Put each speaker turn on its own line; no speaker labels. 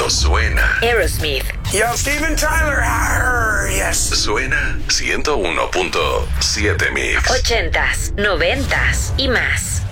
cuando suena
Aerosmith.
Yo, Steven Tyler. Yes.
Suena 101.7 Mix.
80s, 90s y más.